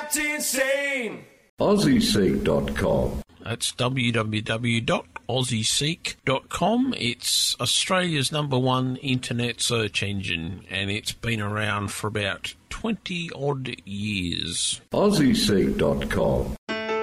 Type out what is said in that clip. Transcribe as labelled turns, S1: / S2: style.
S1: insane.
S2: AussieSeek.com.
S3: That's www.aussieseek.com. It's Australia's #1 internet search engine, and it's been around for about 20-odd years.
S2: AussieSeek.com.